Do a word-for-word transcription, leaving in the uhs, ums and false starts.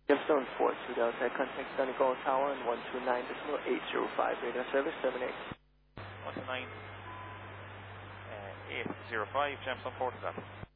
Gemstone four two Delta, contact Donegal Tower and one two nine point eight zero five, radio service terminate. one two nine point eight zero five, Gemstone four two Delta.